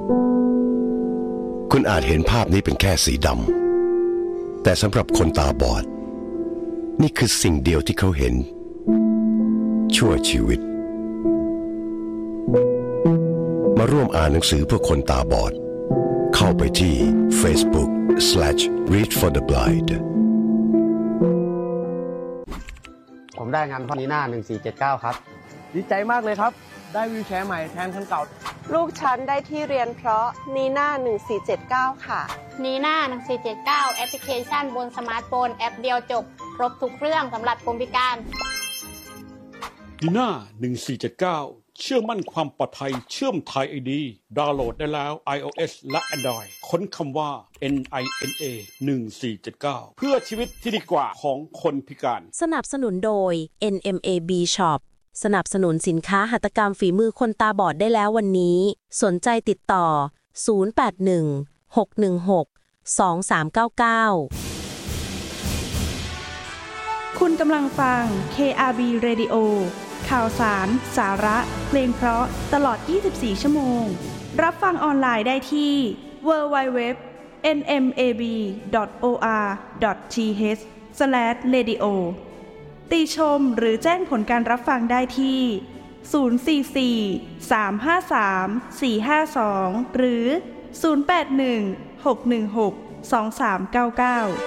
คุณอาจเห็นภาพนี้เป็นแค่สีดำแต่สำหรับคนตาบอดนี่คือสิ่งเดียวที่เขาเห็นชั่วชีวิตมาร่วมอ่านหนังสือเพื่อคนตาบอดเข้าไปที่ Facebook/Read for the Blind ผมได้งานพ่อนีน่า1479ครับดีใจมากเลยครับได้วีลแชร์ใหม่แทนคันเก่าลูกฉันได้ที่เรียนเพราะนีน่า1479ค่ะนีน่า1479แอปพลิเคชันบนสมาร์ทโฟนแอปเดียวจบครบทุกเรื่องสำหรับคนพิการนีน่า1479เชื่อมั่นความปลอดภัยเชื่อมไทย ID ดาวน์โหลดได้แล้ว iOS และ Android ค้นคำว่า NINA 1479เพื่อชีวิตที่ดีกว่าของคนพิการสนับสนุนโดย NMAB Shop สนับสนุนสินค้าหัตถกรรมฝีมือคนตาบอดได้แล้ววันนี้สนใจติดต่อ081-616-2399 คุณกำลังฟัง KRB Radio ข่าวสารสาระเพลงเพราะตลอด24ชั่วโมงรับฟังออนไลน์ได้ที่ www.nmab.or.th/radio ติชมหรือแจ้งผลการรับฟังได้ที่044-353-452หรือ081-616-2399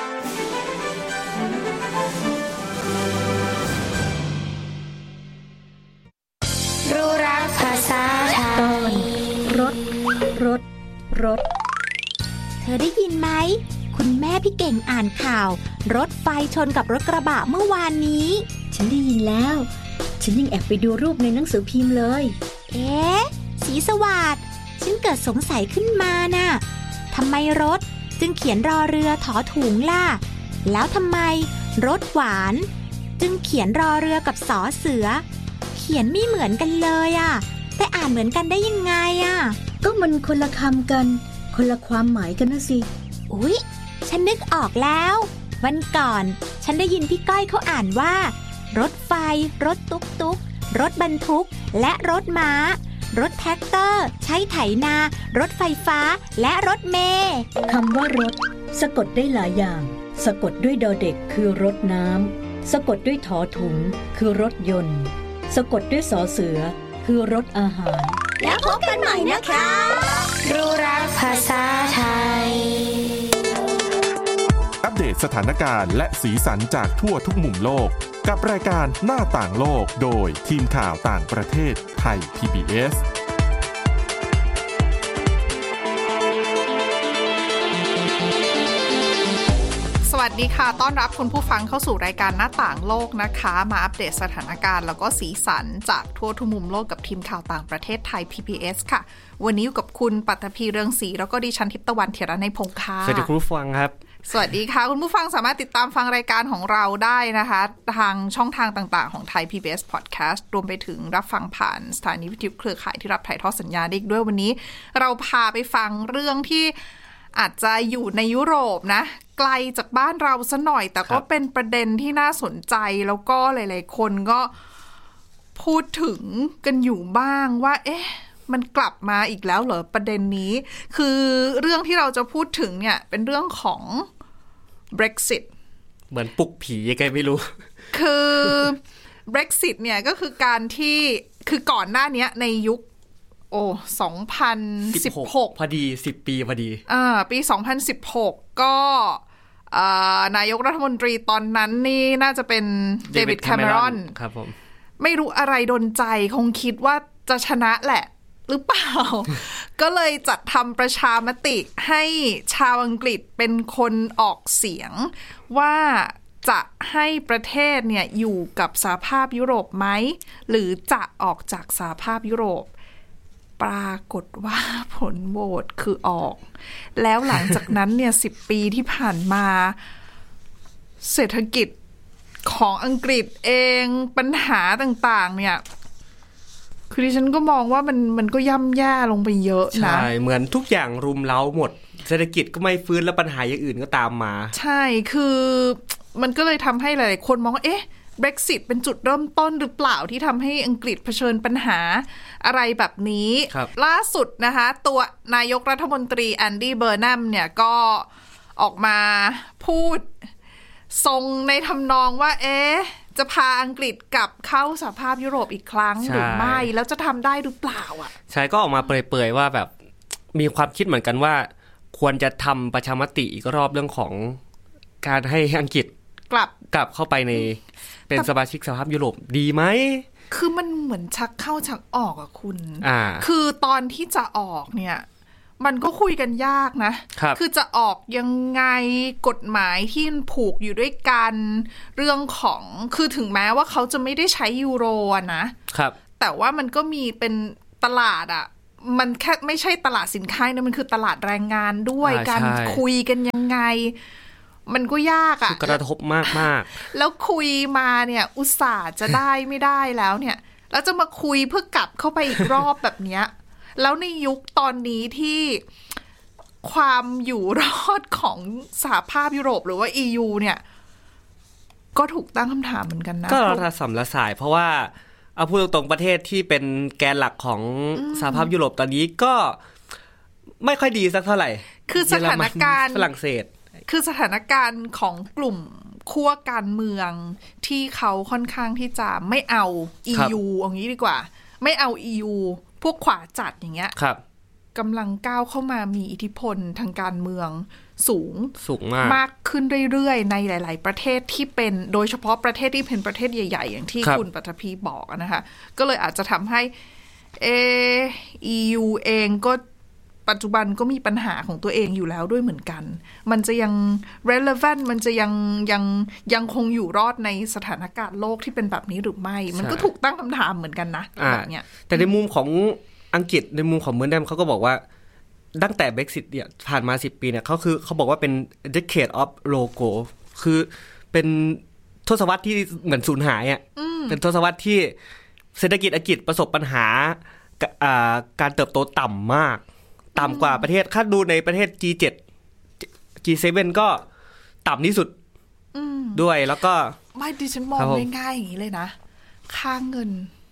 รู้รักภาษาไทยรถเธอได้ยินไหมคุณแม่พี่เก่งอ่านข่าวรถไฟชนกับรถกระบะเมื่อวานนี้ฉันได้ยินแล้วฉันยังแอบไปดูรูปในหนังสือพิมพ์เลยสีสวัสดิ์ฉันเกิดสงสัยขึ้นมาน่ะทำไมรถจึงเขียนรอเรือถอถุงล่ะแล้วทำไมรถหวานจึงเขียนรอเรือกับสอเสือเขียนไม่เหมือนกันเลยอ่ะแต่อ่านเหมือนกันได้ยังไงอ่ะก็มันคนละคำกันคนละความหมายกันนะสิอุ๊ยฉันนึกออกแล้ววันก่อนฉันได้ยินพี่ก้อยเขาอ่านว่ารถไฟรถตุ๊กรถบรรทุกและรถม้ารถแท็กเตอร์ใช้ไถนารถไฟฟ้าและรถเมล์คำว่ารถสะกดได้หลายอย่างสะกดด้วยดอเด็กคือรถน้ำสะกดด้วยถอถุงคือรถยนต์สะกดด้วยสอเสือคือรถอาหารแล้วพบกันใหม่นะคะรู้รักภาษาไทยอัปเดตสถานการณ์และสีสันจากทั่วทุกมุมโลกกับรายการหน้าต่างโลกโดยทีมข่าวต่างประเทศไทย PBS สวัสดีค่ะต้อนรับคุณผู้ฟังเข้าสู่รายการหน้าต่างโลกนะคะมาอัปเดตสถานการณ์แล้วก็สีสันจากทั่วทุกมุมโลกกับทีมข่าวต่างประเทศไทย PBS ค่ะวันนี้อยู่กับคุณปัตภีเรืองศรีแล้วก็ดิฉันทิพย์ตะวันเถรนัยพงษ์ค่ะสวัสดีคุณผู้ฟังครับสวัสดีค่ะคุณผู้ฟังสามารถติดตามฟังรายการของเราได้นะคะทางช่องทางต่างๆของไทย PBS Podcast รวมไปถึงรับฟังผ่านสถานีวิทยุเครือข่ายที่รับถ่ายทอดสัญญาณได้ด้วยวันนี้เราพาไปฟังเรื่องที่อาจจะอยู่ในยุโรปนะไกลจากบ้านเราซะหน่อยแต่ก็เป็นประเด็นที่น่าสนใจแล้วก็หลายๆคนก็พูดถึงกันอยู่บ้างว่ามันกลับมาอีกแล้วเหรอประเด็นนี้คือเรื่องที่เราจะพูดถึงเนี่ยเป็นเรื่องของ Brexit เหมือนปลุกผียังไงไม่รู้คือ Brexit เนี่ยก็คือการที่คือก่อนหน้านี้ในยุค2016 พอดี10ปีพอดีปี2016ก็นายกรัฐมนตรีตอนนั้นนี่น่าจะเป็นเดวิดแคมเมรอนครับผมไม่รู้อะไรดลใจคงคิดว่าจะชนะแหละหรือเปล่า ก็เลยจัดทำประชามติให้ชาวอังกฤษเป็นคนออกเสียงว่าจะให้ประเทศเนี่ยอยู่กับสหภาพยุโรปไหมหรือจะออกจากสหภาพยุโรปปรากฏว่าผลโหวตคือออกแล้วหลังจากนั้นเนี่ย10 ปีที่ผ่านมาเศรษฐกิจของอังกฤษเองปัญหาต่างๆเนี่ยคือดิฉันก็มองว่ามันก็ย่ำแย่ลงไปเยอะนะใช่เหมือนทุกอย่างรุมเร้าหมดเศรษฐกิจก็ไม่ฟื้นแล้วปัญหาอย่างอื่นก็ตามมาใช่คือมันก็เลยทำให้หลายๆคนมองว่า Brexit เป็นจุดเริ่มต้นหรือเปล่าที่ทำให้อังกฤษเผชิญปัญหาอะไรแบบนี้ล่าสุดนะคะตัวนายกรัฐมนตรีแอนดี้เบอร์นัมเนี่ยก็ออกมาพูดทรงในทำนองว่าจะพาอังกฤษกลับเข้าสหภาพยุโรปอีกครั้งหรือไม่แล้วจะทำได้หรือเปล่าอ่ะใช่ก็ออกมาเปรยๆว่าแบบมีความคิดเหมือนกันว่าควรจะทำประชามติอีกรอบเรื่องของการให้อังกฤษกลับเข้าไปในเป็นสมาชิกสหภาพยุโรปดีไหมคือมันเหมือนชักเข้าชักออกอะคุณคือตอนที่จะออกเนี่ยมันก็คุยกันยากนะ คือจะออกยังไงกฎหมายที่ผูกอยู่ด้วยกันเรื่องของคือถึงแม้ว่าเขาจะไม่ได้ใช้ยูโรนะครับแต่ว่ามันก็มีเป็นตลาดอะมันแค่ไม่ใช่ตลาดสินค้านะมันคือตลาดแรงงานด้วยการคุยกันยังไงมันก็ยากกระทบมากๆแล้วคุยมาเนี่ยอุตส่าห์จะได้ไม่ได้แล้วเนี่ยแล้วจะมาคุยเพื่อกลับเข้าไปอีกรอบแบบเนี้ยแล้วในยุคตอนนี้ที่ความอยู่รอดของสหภาพยุโรปหรือว่า EU เนี่ยก็ถูกตั้งคำถามเหมือนกันนะก็ระสำระสายเพราะว่าเอาพูดตรงๆประเทศที่เป็นแกนหลักของสหภาพยุโรปตอนนี้ก็ไม่ค่อยดีสักเท่าไหร่คือสถานการณ์ฝรั่งเศสคือสถานการณ์ของกลุ่มขั้วการเมืองที่เขาค่อนข้างที่จะไม่เอา EU อย่างนี้ดีกว่าไม่เอา EU พวกขวาจัดอย่างเงี้ยกำลังก้าวเข้ามามีอิทธิพลทางการเมืองสูงมากขึ้นเรื่อยๆในหลายๆประเทศที่เป็นโดยเฉพาะประเทศที่เป็นประเทศใหญ่ๆอย่างที่คุณปัทภีบอกนะคะก็เลยอาจจะทำให้EU เองก็ปัจจุบันก็มีปัญหาของตัวเองอยู่แล้วด้วยเหมือนกันมันจะยัง relevant มันจะยังคงอยู่รอดในสถานการณ์โลกที่เป็นแบบนี้หรือไม่มันก็ถูกตั้งคำถามเหมือนกันนะแบบเนี้ยแต่ในมุมของอังกฤษในมุมของเมอร์แดมเขาก็บอกว่าตั้งแต่ Brexit เนี่ยผ่านมา10ปีเนี่ยเขาบอกว่าเป็น decade of logo คือเป็นทศวรรษที่เหมือนสูญหายอ่ะเป็นทศวรรษที่เศรษฐกิจอังกฤษประสบปัญหาการเติบโตต่ำมากต่ำกว่าประเทศถ้าดูในประเทศ G7 G7 ก็ต่ำที่สุดด้วยแล้วก็ไม่ดิฉันมองง่ายๆอย่างนี้เลยนะค่าเงิน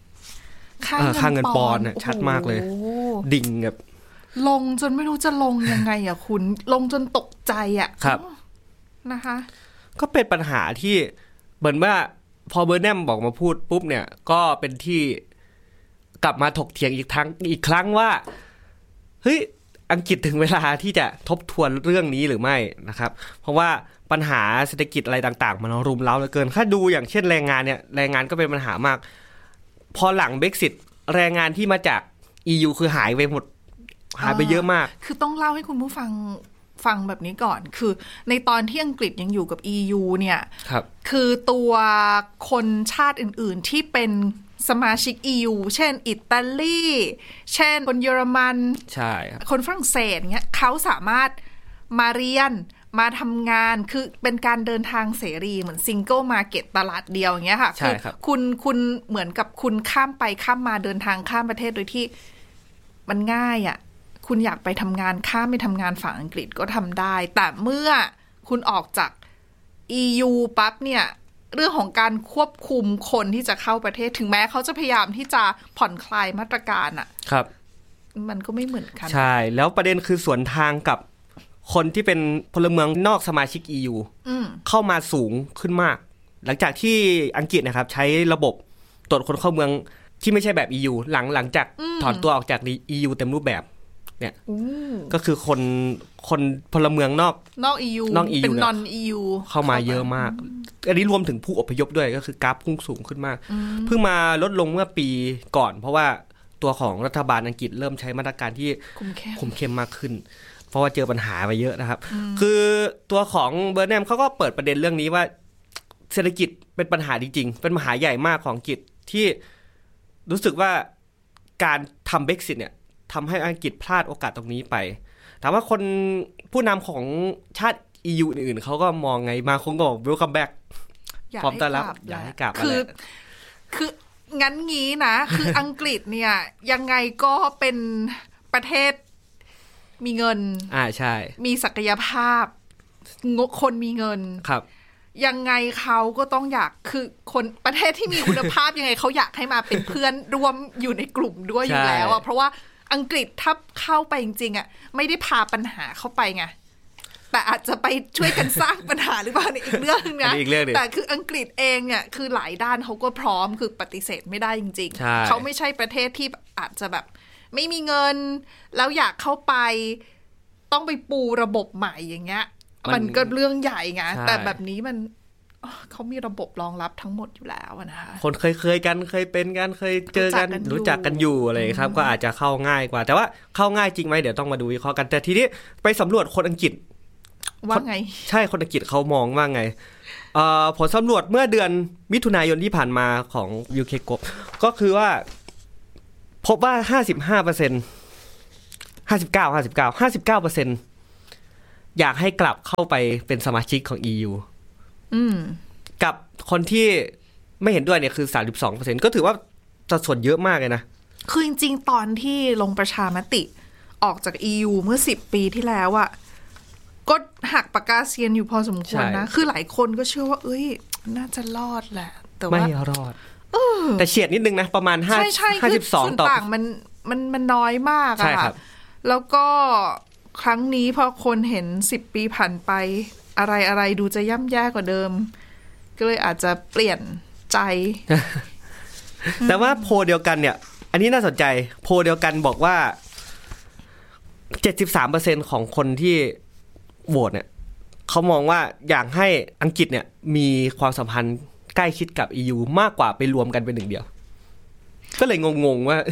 ปอนด์ชัดมากเลยดิ่งแบบลงจนไม่รู้จะลงยังไงอ่ะคุณลงจนตกใจอ่ะครับนะคะก็เป็นปัญหาที่เหมือนว่าพอเบอร์แนมบอกมาพูดปุ๊บเนี่ยก็เป็นที่กลับมาถกเถียงอีกครั้งว่าเฮ้ยอังกฤษถึงเวลาที่จะทบทวนเรื่องนี้หรือไม่นะครับเพราะว่าปัญหาเศรษฐกิจอะไรต่างๆมันรุมเร้าเหลือเกินถ้าดูอย่างเช่นแรงงานเนี่ยแรงงานก็เป็นปัญหามากพอหลัง Brexit แรงงานที่มาจาก EU คือหายไปหมดหายไปเยอะมากคือต้องเล่าให้คุณผู้ฟังแบบนี้ก่อนคือในตอนที่อังกฤษยังอยู่กับ EU เนี่ยคือตัวคนชาติอื่นๆที่เป็นสมาชิก EU เช่นอิตาลีเช่นคนเยอรมันใช่คนฝรั่งเศสเงี้ยเขาสามารถมาเรียนมาทำงานคือเป็นการเดินทางเสรีเหมือนซิงเกิลมาร์เก็ตตลาดเดียวอย่างเงี้ยค่ะคือคุณเหมือนกับคุณข้ามไปข้ามมาเดินทางข้ามประเทศโดยที่มันง่ายอ่ะคุณอยากไปทำงานข้ามไปทำงานฝั่งอังกฤษก็ทำได้แต่เมื่อคุณออกจาก EU ปั๊บเนี่ยเรื่องของการควบคุมคนที่จะเข้าประเทศถึงแม้เขาจะพยายามที่จะผ่อนคลายมาตรการอ่ะครับมันก็ไม่เหมือนกันใช่แล้วประเด็นคือสวนทางกับคนที่เป็นพลเมืองนอกสมาชิก EU เข้ามาสูงขึ้นมากหลังจากที่อังกฤษนะครับใช้ระบบตรวจคนเข้าเมืองที่ไม่ใช่แบบ EU หลังจากถอนตัวออกจาก EU เต็มรูปแบบเนี่ยก็คือคนพลเมืองนอก EU เป็น non EU เข้ามาเยอะมากอันนี้รวมถึงผู้อพยพด้วยก็คือกราฟพุ่งสูงขึ้นมากเพิ่งมาลดลงเมื่อปีก่อนเพราะว่าตัวของรัฐบาลอังกฤษเริ่มใช้มาตรการที่คุมเข้มมากขึ้นเพราะว่าเจอปัญหาไปเยอะนะครับคือตัวของเบอร์แนมเขาก็เปิดประเด็นเรื่องนี้ว่าเศรษฐกิจเป็นปัญหาจริงๆเป็นปัญหาใหญ่มากของอังกฤษที่รู้สึกว่าการทำ Brexit เนี่ยทำให้อังกฤษพลาดโอกาสตรงนี้ไปแต่ว่าคนผู้นำของชาติ EU อื่นๆเขาก็มองไงมาคงก็บอก welcome back พร้อมต้อนรับอยากให้กลับคืองั้นงี้นะคืออังกฤษเนี่ยยังไงก็เป็นประเทศมีเงินใช่มีศักยภาพคนมีเงินครับยังไงเขาก็ต้องอยากคือคนประเทศที่มีคุณภาพ ยังไงเขาอยากให้มาเป็นเพื่อนร่วมอยู่ในกลุ่มด้วยอยู่แล้วอ่ะเพราะว่าอังกฤษถ้าเข้าไปจริงๆอ่ะไม่ได้พาปัญหาเข้าไปไงแต่อาจจะไปช่วยกันสร้างปัญหาหรือเปล่าในอีกเรื่องนึงนะแต่คืออังกฤษเองเนี่ยคือหลายด้านเขาก็พร้อมคือปฏิเสธไม่ได้จริงๆเขาไม่ใช่ประเทศที่อาจจะแบบไม่มีเงินแล้วอยากเข้าไปต้องไปปูระบบใหม่อย่างเงี้ยมันก็เรื่องใหญ่ไงแต่แบบนี้มันเขามีระบบรองรับทั้งหมดอยู่แล้วนะคะคนเคยกันเคยเป็นกันเคยเจอกันรู้จักกันอยู่อะไรครับก็อาจจะเข้าง่ายกว่าแต่ว่าเข้าง่ายจริงไหมเดี๋ยวต้องมาดูวิเคราะห์กันแต่ทีนี้ไปสำรวจคนอังกฤษว่าไงใช่คนอังกฤษเขามองว่าไงผลสำรวจเมื่อเดือนมิถุนายนที่ผ่านมาของ UK Group ก็คือว่าพบว่า 59% อยากให้กลับเข้าไปเป็นสมาชิกของ EU กับคนที่ไม่เห็นด้วยเนี่ยคือ 32% ก็ถือว่าสัดส่วนเยอะมากเลยนะคือจริงๆตอนที่ลงประชามติออกจาก EU เมื่อ10ปีที่แล้วอะก็หักปากกาเซียนอยู่พอสมควรนะคือหลายคนก็เชื่อว่าเอ้ยน่าจะรอดแหละแต่ว่าไม่รอดแต่เฉียดนิดนึงนะประมาณ52ต่อมันน้อยมากอะค่ะแล้วก็ครั้งนี้พอคนเห็น10ปีผ่านไปอะไรดูจะย่ำแย่กว่าเดิมก็เลยอาจจะเปลี่ยนใจแต่ว่าโพลเดียวกันเนี่ยอันนี้น่าสนใจโพลเดียวกันบอกว่า 73% ของคนที่โหวตเนี่ยเขามองว่าอยากให้อังกฤษเนี่ยมีความสัมพันธ์ใกล้ชิดกับ EU มากกว่าไปรวมกันเป็นหนึ่งเดียวก็เลยงงๆว่า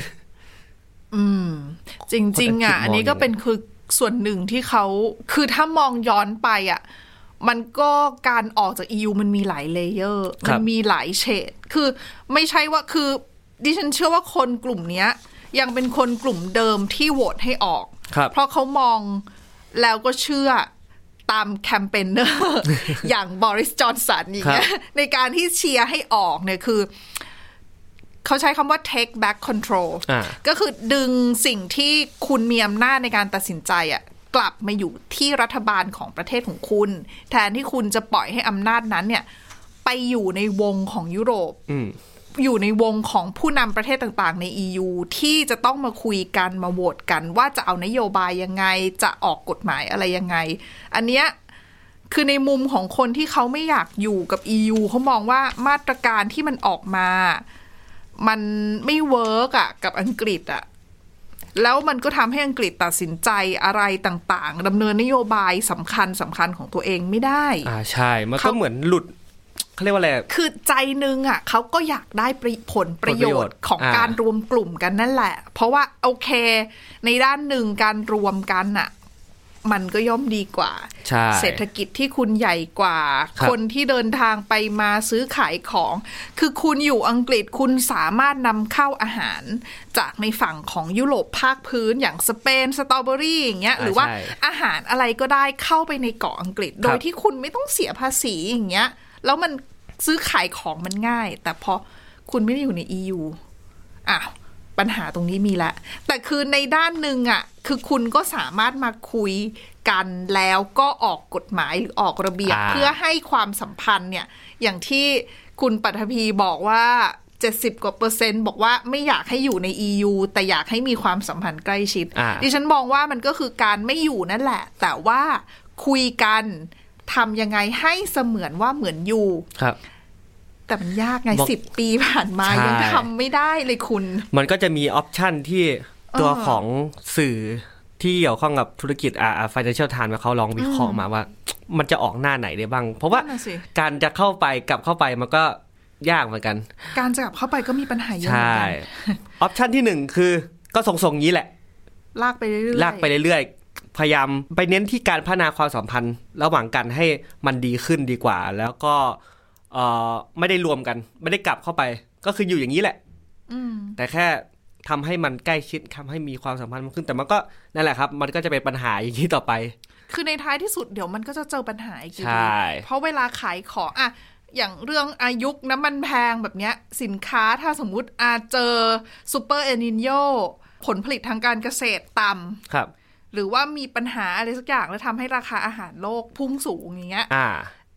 จริงๆอ่ะอันนี้ก็เป็นคือส่วนหนึ่งที่เขาคือถ้ามองย้อนไปอ่ะมันก็การออกจาก EU มันมีหลายเลเยอร์มันมีหลายเฉดคือไม่ใช่ว่าคือดิฉันเชื่อว่าคนกลุ่มนี้ยังเป็นคนกลุ่มเดิมที่โหวตให้ออกเพราะเขามองแล้วก็เชื่อตามแคมเปญเนอร์ อย่างบริส จอนสันอย่างเงี้ยในการที่เชียร์ให้ออกเนี่ยคือเขาใช้คำว่า take back control ก็คือดึงสิ่งที่คุณมีอำนาจในการตัดสินใจอ่ะกลับมาอยู่ที่รัฐบาลของประเทศของคุณแทนที่คุณจะปล่อยให้อำนาจนั้นเนี่ยไปอยู่ในวงของยุโรปอยู่ในวงของผู้นำประเทศต่างๆใน EU ที่จะต้องมาคุยกันมาโหวตกันว่าจะเอานโยบายยังไงจะออกกฎหมายอะไรยังไงอันเนี้ยคือในมุมของคนที่เขาไม่อยากอยู่กับ EU เขามองว่ามาตรการที่มันออกมามันไม่เวิร์กอ่ะกับอังกฤษอ่ะแล้วมันก็ทำให้อังกฤษตัดสินใจอะไรต่างๆดำเนินนโยบายสำคัญของตัวเองไม่ได้ใช่มันก็เหมือนหลุดเขาเรียกว่าอะไรคือใจนึงอ่ะเขาก็อยากได้ผลประโยชน์ของการรวมกลุ่มกันนั่นแหละเพราะว่าโอเคในด้านหนึ่งการรวมกันอ่ะมันก็ย่อมดีกว่าเศรษฐกิจที่คุณใหญ่กว่าคนที่เดินทางไปมาซื้อขายของคือคุณอยู่อังกฤษคุณสามารถนำเข้าอาหารจากในฝั่งของยุโรปภาคพื้นอย่างสเปนสตรอเบอรี่อย่างเงี้ยหรือว่าอาหารอะไรก็ได้เข้าไปในเกาะอังกฤษโดยที่คุณไม่ต้องเสียภาษีอย่างเงี้ยแล้วมันซื้อขายของมันง่ายแต่พอคุณไม่ได้อยู่ใน EU ปัญหาตรงนี้มีละแต่คือในด้านหนึ่งอ่ะคือคุณก็สามารถมาคุยกันแล้วก็ออกกฎหมายหรือออกระเบียบเพื่อให้ความสัมพันธ์เนี่ยอย่างที่คุณปัทภีบอกว่า70%กว่าบอกว่าไม่อยากให้อยู่ใน EU แต่อยากให้มีความสัมพันธ์ใกล้ชิดดิฉันมองว่ามันก็คือการไม่อยู่นั่นแหละแต่ว่าคุยกันทำยังไงให้เสมือนว่าเหมือนอยู่แต่มันยากไง10 ปีผ่านมายังทำไม่ได้เลยคุณมันก็จะมีออปชันที่ตัวของสื่อที่เกี่ยวข้องกับธุรกิจFinancial Times เขาลองวิเคราะห์มาว่ามันจะออกหน้าไหนได้บ้างเพราะว่าการจะเข้าไปกลับเข้าไปมันก็ยากเหมือนกันการจะกลับเข้าไปก็มีปัญหาเยอะเหมือนกันออปชันที่1คือก็ทรงๆนี้แหละลากไปเรื่อยๆพยายามไปเน้นที่การพัฒนาความสัมพันธ์ระหว่างกันให้มันดีขึ้นดีกว่าแล้วก็ไม่ได้รวมกันไม่ได้กลับเข้าไปก็คืออยู่อย่างนี้แหละแต่แค่ทำให้มันใกล้ชิดทำให้มีความสัมพันธ์มากขึ้นแต่มันก็นั่นแหละครับมันก็จะเป็นปัญหาอย่างนี้ต่อไปคือในท้ายที่สุดเดี๋ยวมันก็จะเจอปัญหาอีกทีเพราะเวลาขายของอย่างเรื่องอายุน้ำมันแพงแบบนี้สินค้าถ้าสมมุติเจอซูเปอร์เอลนิโญผลผลิตทางการเกษตรต่ำครับหรือว่ามีปัญหาอะไรสักอย่างแล้วทำให้ราคาอาหารโลกพุ่งสูงอย่างเงี้ย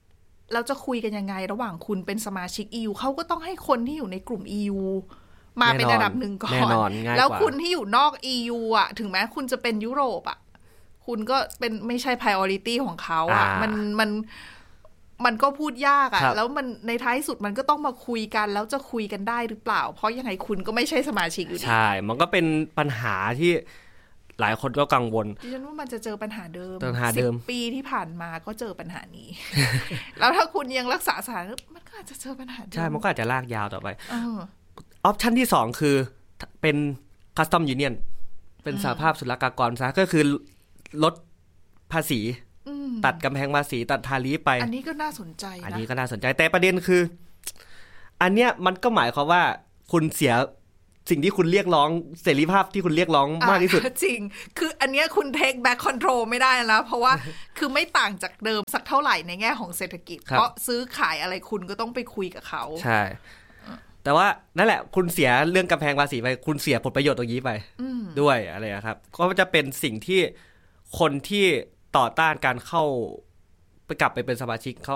เราจะคุยกันยังไงระหว่างคุณเป็นสมาชิก EU เขาก็ต้องให้คนที่อยู่ในกลุ่ม EU มาเป็นระดับหนึ่งก่อนแน่นอนง่ายกว่าแล้วคุณที่อยู่นอก EU อ่ะถึงแม้คุณจะเป็นยุโรปอ่ะคุณก็เป็นไม่ใช่ priority ของเขาอ่ะมันก็พูดยากอ่ะแล้วมันในท้ายสุดมันก็ต้องมาคุยกันแล้วจะคุยกันได้หรือเปล่าเพราะยังไงคุณก็ไม่ใช่สมาชิกอยู่ดีใช่มันก็เป็นปัญหาที่หลายคนก็กังวลดิฉันว่ามันจะเจอปัญหาเดิม 10 ปีที่ผ่านมาก็เจอปัญหานี้ แล้วถ้าคุณยังรักษาสถานมันก็อาจจะเจอปัญหาเดิมใช่มันก็อาจจะลากยาวต่อไปออปชั่นที่2คือเป็น Custom Union เป็นสหภาพศุลกากรซะก็คือลดภาษีตัดกำแพงภาษีตัดทาริฟไปอันนี้ก็น่าสนใจนะอันนี้ก็น่าสนใจแต่ประเด็นคืออันเนี้ยมันก็หมายความว่าคุณเสียสิ่งที่คุณเรียกร้องเสรีภาพที่คุณเรียกร้องมากที่สุดจริงคืออันเนี้ยคุณ take back control ไม่ได้แล้วเพราะว่าคือไม่ต่างจากเดิมสักเท่าไหร่ในแง่ของเศรษฐกิจเพราะซื้อขายอะไรคุณก็ต้องไปคุยกับเขาใช่แต่ว่านั่นแหละคุณเสียเรื่องกำแพงภาษีไปคุณเสียผลประโยชน์ตรงนี้ไปด้วยอะไรครับก็จะเป็นสิ่งที่คนที่ต่อต้านการเข้าไปกลับไปเป็นสมาชิกเขา